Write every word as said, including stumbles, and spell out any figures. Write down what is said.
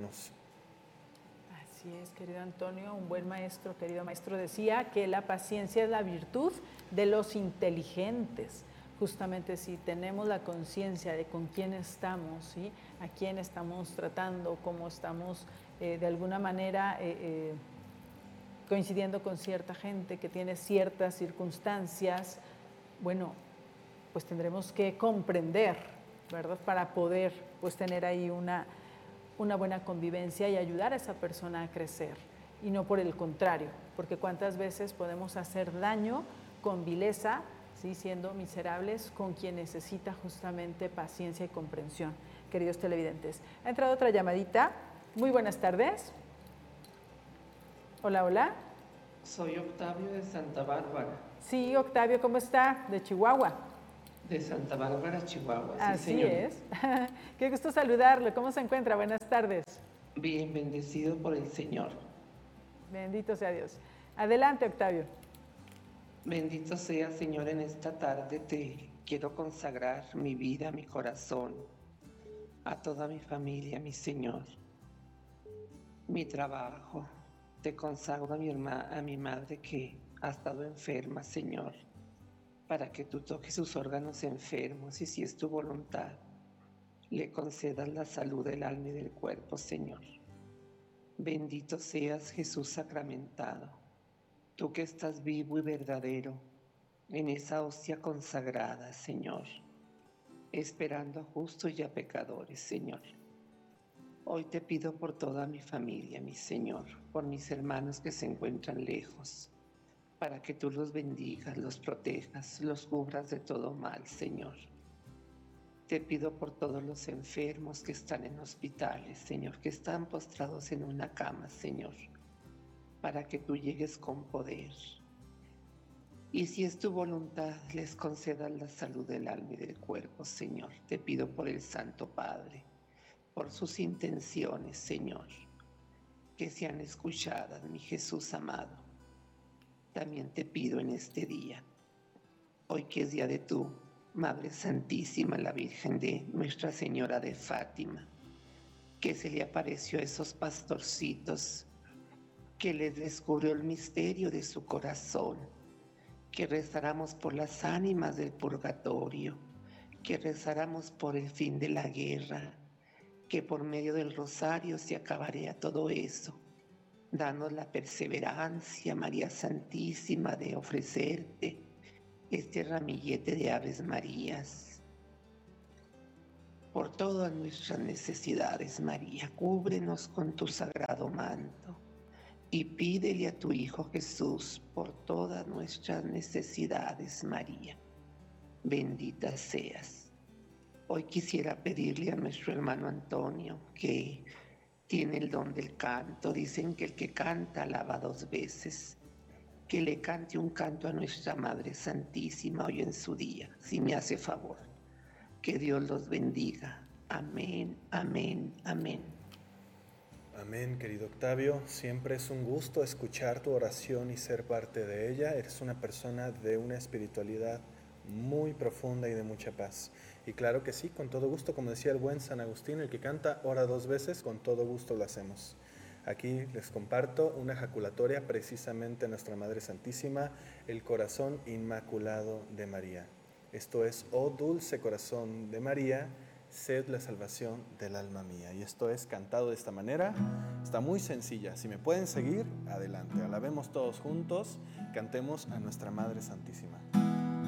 tenemos. Así es, querido Antonio, un buen maestro, querido maestro, decía que la paciencia es la virtud de los inteligentes. Justamente si tenemos la conciencia de con quién estamos, ¿sí? A quién estamos tratando, cómo estamos eh, de alguna manera eh, eh, coincidiendo con cierta gente que tiene ciertas circunstancias, bueno, pues tendremos que comprender, ¿verdad? Para poder pues tener ahí una, una buena convivencia y ayudar a esa persona a crecer, y no por el contrario, porque cuántas veces podemos hacer daño con vileza, ¿sí? Siendo miserables con quien necesita justamente paciencia y comprensión. Queridos televidentes, ha entrado otra llamadita. Muy buenas tardes. Hola, hola. Soy Octavio de Santa Bárbara. Sí, Octavio, ¿cómo está? De Chihuahua. De Santa Bárbara, Chihuahua. Sí, Así señor. es. Qué gusto saludarlo. ¿Cómo se encuentra? Buenas tardes. Bien, bendecido por el Señor. Bendito sea Dios. Adelante, Octavio. Bendito sea, Señor, en esta tarde te quiero consagrar mi vida, mi corazón, a toda mi familia, mi Señor, mi trabajo. Te consagro a mi hermana, a mi madre que ha estado enferma, Señor, para que tú toques sus órganos enfermos y, si es tu voluntad, le concedas la salud del alma y del cuerpo, Señor. Bendito seas, Jesús sacramentado, tú que estás vivo y verdadero en esa hostia consagrada, Señor, esperando a justos y a pecadores, Señor. Hoy te pido por toda mi familia, mi Señor, por mis hermanos que se encuentran lejos, para que tú los bendigas, los protejas, los cubras de todo mal, Señor. Te pido por todos los enfermos que están en hospitales, Señor, que están postrados en una cama, Señor, para que tú llegues con poder. Y si es tu voluntad, les concedas la salud del alma y del cuerpo, Señor. Te pido por el Santo Padre, por sus intenciones, Señor, que sean escuchadas, mi Jesús amado. También te pido en este día, hoy que es día de tu Madre Santísima, la Virgen de Nuestra Señora de Fátima, que se le apareció a esos pastorcitos, que les descubrió el misterio de su corazón, que rezáramos por las ánimas del purgatorio, que rezáramos por el fin de la guerra, que por medio del rosario se acabaría todo eso. Danos la perseverancia, María Santísima, de ofrecerte este ramillete de Aves Marías. Por todas nuestras necesidades, María, cúbrenos con tu sagrado manto y pídele a tu Hijo Jesús por todas nuestras necesidades, María. Bendita seas. Hoy quisiera pedirle a nuestro hermano Antonio, que tiene el don del canto. Dicen que el que canta alaba dos veces. Que le cante un canto a nuestra Madre Santísima hoy en su día, si me hace favor. Que Dios los bendiga. Amén, amén, amén. Amén, querido Octavio. Siempre es un gusto escuchar tu oración y ser parte de ella. Eres una persona de una espiritualidad muy profunda y de mucha paz. Y claro que sí, con todo gusto, como decía el buen San Agustín, el que canta ora dos veces, con todo gusto lo hacemos. Aquí les comparto una ejaculatoria precisamente a nuestra Madre Santísima, el corazón inmaculado de María. Esto es: oh dulce corazón de María, sed la salvación del alma mía. Y esto es cantado de esta manera, está muy sencilla. Si me pueden seguir, adelante, alabemos todos juntos, cantemos a nuestra Madre Santísima.